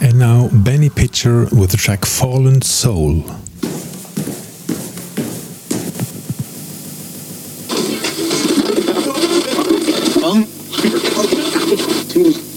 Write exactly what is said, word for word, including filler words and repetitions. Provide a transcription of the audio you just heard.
And now Benny Pitcher with the track Fallen Soul. One, two,